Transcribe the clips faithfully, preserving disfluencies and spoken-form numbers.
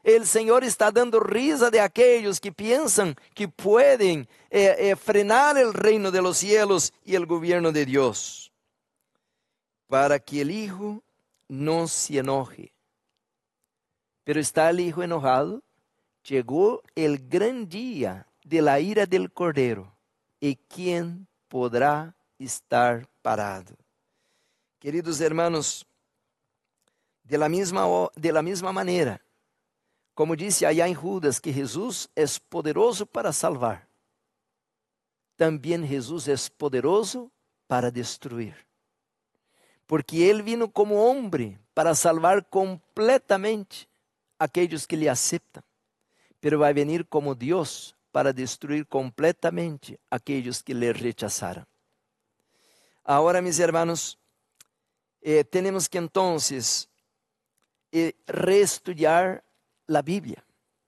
El Señor está dando risa de aquellos que piensan que pueden eh, eh, frenar el reino de los cielos y el gobierno de Dios. Para que el Hijo no se enoje. Pero ¿está el Hijo enojado? Llegó el gran día de la ira del Cordero. ¿Y quién podrá estar parado? Queridos hermanos, de la misma, de la misma manera, como dice allá en Judas que Jesús es poderoso para salvar, también Jesús es poderoso para destruir. Porque Él vino como hombre para salvar completamente a aquellos que le aceptan, pero va a venir como Dios para destruir completamente a aquellos que le rechazaram. Ahora, mis hermanos, eh, tenemos que entonces eh, reestudiar la Biblia,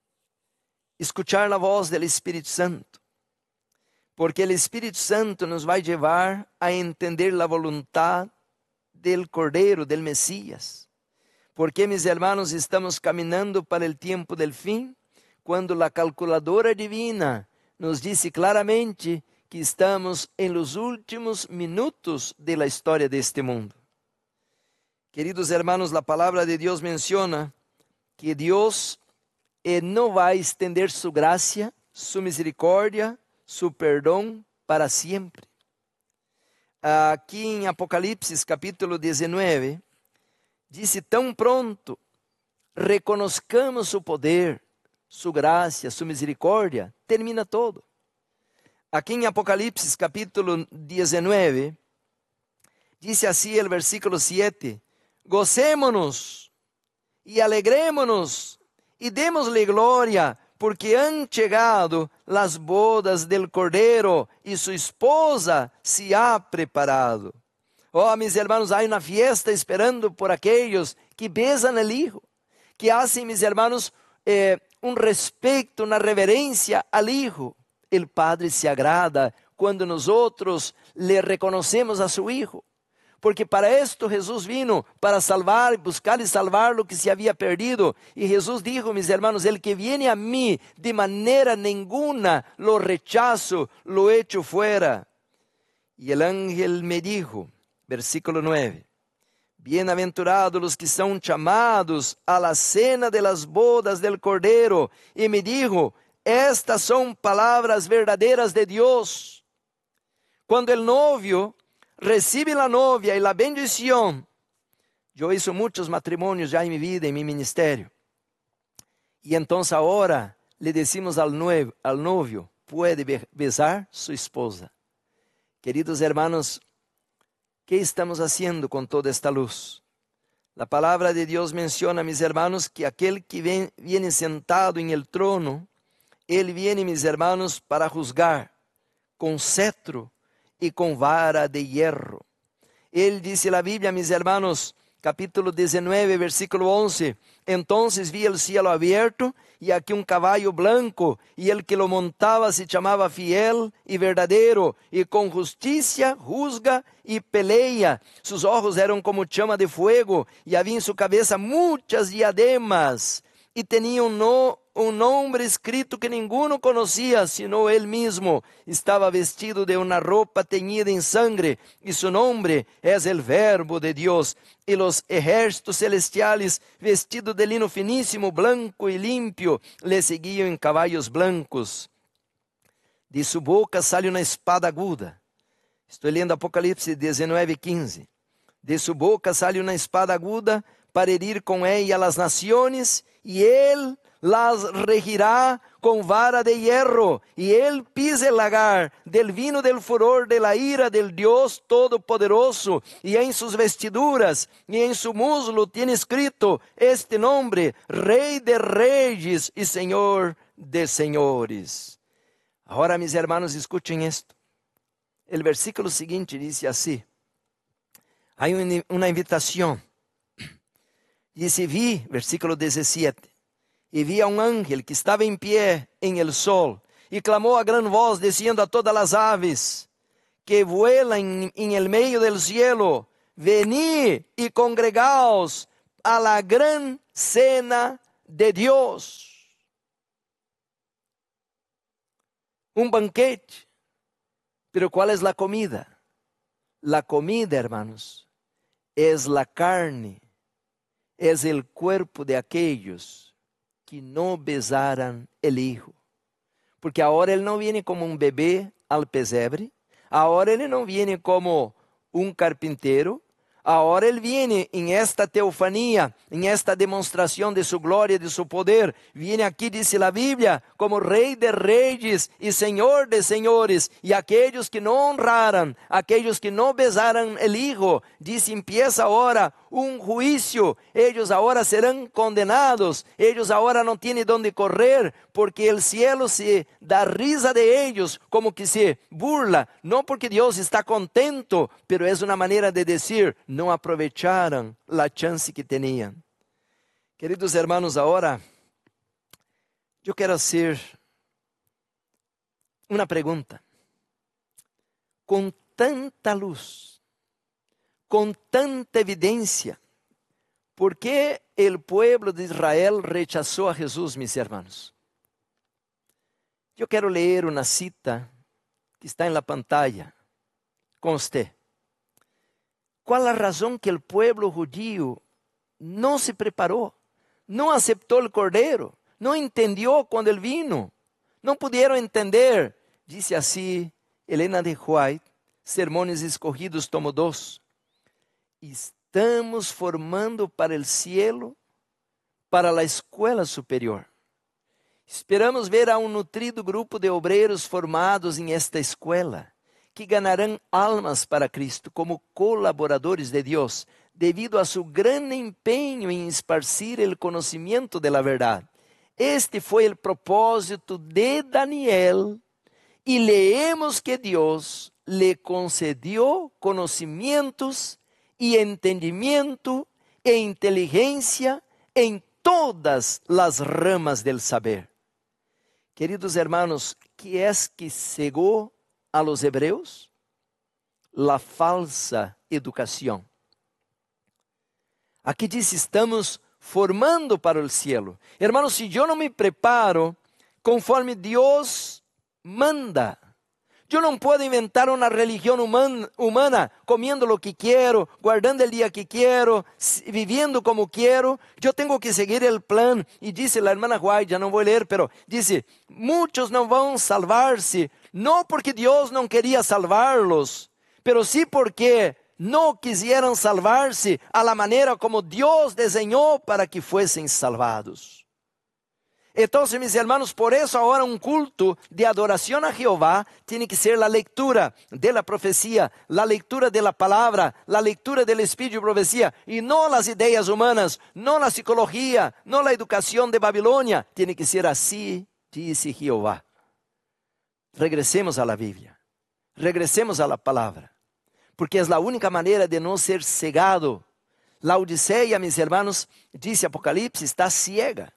escuchar la voz del Espíritu Santo, porque el Espíritu Santo nos va a llevar a entender la voluntad del Cordero, del Mesías. Porque, mis hermanos, estamos caminando para el tiempo del fin, cuando la calculadora divina nos dice claramente que estamos en los últimos minutos de la historia de este mundo. Queridos hermanos, la palabra de Dios menciona que Dios eh, no va a extender su gracia, su misericordia, su perdón para siempre. Aqui em Apocalipse capítulo dezenove, dice: tão pronto reconozcamos su poder, su gracia, su misericordia, termina todo. Aqui em Apocalipse capítulo dezenove, dice así el versículo siete: gocémonos e alegrémonos e démosle glória, porque han chegado las bodas del Cordero y su esposa se ha preparado. Oh, mis hermanos, hay una fiesta esperando por aquellos que besan al Hijo, que hacen, mis hermanos, eh, un respeto, una reverencia al Hijo. El Padre se agrada cuando nosotros le reconocemos a su Hijo. Porque para esto Jesús vino, para salvar, buscar y salvar lo que se había perdido. Y Jesús dijo, mis hermanos: el que viene a mí, de manera ninguna lo rechazo, lo echo fuera. Y el ángel me dijo, versículo nueve: bienaventurados los que son llamados a la cena de las bodas del Cordero. Y me dijo: estas son palabras verdaderas de Dios. Cuando el novio recibe la novia y la bendición. Yo hice muchos matrimonios ya en mi vida, en mi ministerio. Y entonces ahora le decimos al novio, al novio, puede besar su esposa. Queridos hermanos, ¿qué estamos haciendo con toda esta luz? La palabra de Dios menciona, mis hermanos, que aquel que ven, viene sentado en el trono, Él viene, mis hermanos, para juzgar con cetro y con vara de hierro. Él dice la Biblia, mis hermanos, capítulo diecinueve, versículo once: entonces vi el cielo abierto y aquí un caballo blanco, y el que lo montaba se llamaba Fiel y Verdadero, y con justicia juzga y pelea. Sus ojos eran como llama de fuego, y había en su cabeza muchas diademas, y tenía un no un nombre escrito que ninguno conocía, sino él mismo. Estaba vestido de una ropa teñida en sangre, y su nombre es el Verbo de Dios. Y los ejércitos celestiales, vestidos de lino finísimo, blanco y limpio, le seguían en caballos blancos. De su boca sale una espada aguda. Estoy leyendo Apocalipse diecinueve, quince. De su boca sale una espada aguda para herir con ella a las naciones, y él las regirá con vara de hierro, y él pisa el lagar del vino del furor de la ira del Dios Todopoderoso, y en sus vestiduras y en su muslo tiene escrito este nombre: Rey de Reyes y Señor de Señores. Ahora, mis hermanos, escuchen esto. El versículo siguiente dice así: hay una invitación. Dice: vi, versículo diecisiete, y vi a un ángel que estaba en pie en el sol, y clamó a gran voz, diciendo a todas las aves que vuelan en el medio del cielo: venid y congregaos a la gran cena de Dios. Un banquete. Pero ¿cuál es la comida? La comida, hermanos, es la carne, es el cuerpo de aquellos que no besaran el Hijo. Porque ahora Ele não viene como um bebê al pesebre, agora Ele não viene como um carpinteiro, agora Ele viene em esta teofania, em esta demonstração de sua glória, de seu poder. Viene aqui, dice a Bíblia, como Rei de Reis e Senhor de Senhores. E aqueles que não honraram, aqueles que não besaram o Hijo, dice, empieza agora um juízo. Eles agora serão condenados. Eles agora não têm onde correr, porque o cielo se dá risa de eles, como que se burla. Não porque Deus está contento, pero é uma maneira de dizer, não aprovecharam a chance que tinham. Queridos hermanos, agora eu quero fazer uma pergunta. Com tanta luz, com tanta evidência, ¿por que o pueblo de Israel rechazou a Jesus, mis hermanos? Eu quero ler uma cita que está na pantalla com você. ¿Cuál a razão que o pueblo judío não se preparou, não aceitou o cordeiro, não entendeu quando ele vino, não puderam entender? Disse assim Helena de White, Sermões Escorridos, tomo dois. Estamos formando para o cielo, para a escola superior. Esperamos ver a um nutrido grupo de obreiros formados em esta escola, que ganharão almas para Cristo como colaboradores de Deus, devido a seu grande empenho em esparcir o conhecimento da verdade. Este foi o propósito de Daniel, e leemos que Deus lhe concedeu conhecimentos e entendimento e inteligência em todas as ramas del saber. Queridos hermanos, que é que cegou a los hebreus? La falsa educação. Aqui diz, estamos formando para o cielo. Hermanos, se eu não me preparo conforme Deus manda, eu não posso inventar uma religião humana, humana, comendo o que quero, guardando o dia que quero, vivendo como quero. Eu tenho que seguir o plano. E disse a irmã White, já não vou ler, pero disse, muitos não vão salvar-se, não porque Deus não queria salvar-los, pero sim porque não quiseram salvar-se a la maneira como Deus desenhou para que fossem salvados. Então, mis hermanos, por isso agora um culto de adoração a Jeová tem que ser a leitura de la profecia, a leitura de la palavra, a leitura del Espírito de profecia, e não as ideias humanas, não a psicologia, não a educação de Babilônia. Tem que ser assim, disse Jeová. Regressemos à la Bíblia, regressemos à la palavra, porque é a única maneira de não ser cegado. Laodiceia, mis hermanos, disse Apocalipse, está ciega.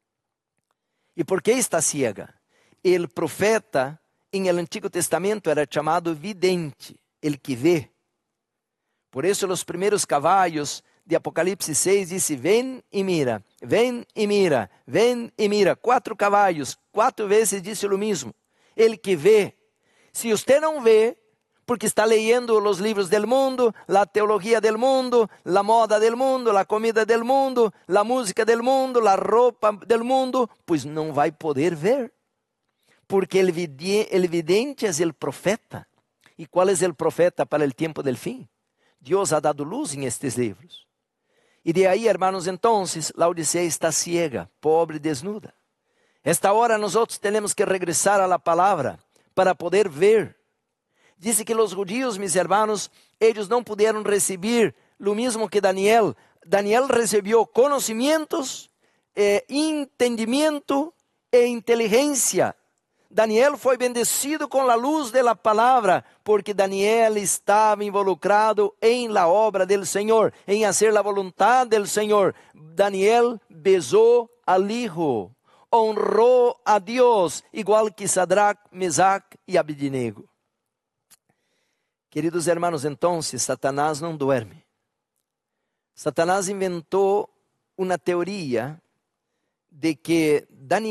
E por que está ciega? O profeta em el Antigo Testamento era chamado vidente, el que vê. Por isso, os primeiros cavalos de Apocalipse seis dizem, ven e mira, ven e mira, ven e mira. Quatro cavalos, quatro vezes disse o mesmo. El que vê. Se você não vê, porque está leyendo os livros del mundo, a teologia del mundo, a moda del mundo, a comida del mundo, a música del mundo, a roupa del mundo, pues não vai poder ver. Porque el vidente é o profeta. E qual é o profeta para o tempo del fim? Deus ha dado luz em estes livros. E de aí, hermanos, entonces, Laodicea está ciega, pobre e desnuda. Esta hora nós temos que regressar a la palavra para poder ver. Dice que os judíos, mis hermanos, eles não puderam receber o mesmo que Daniel. Daniel recebeu conhecimentos, eh, entendimento e inteligência. Daniel foi bendecido com a luz da palavra, porque Daniel estava involucrado em la obra del Senhor, em fazer a vontade del Senhor. Daniel besou al Hijo, honrou a Deus, igual que Sadrach, Mesac e Abednego. Queridos hermanos, então, Satanás não dorme. Satanás inventou uma teoria de que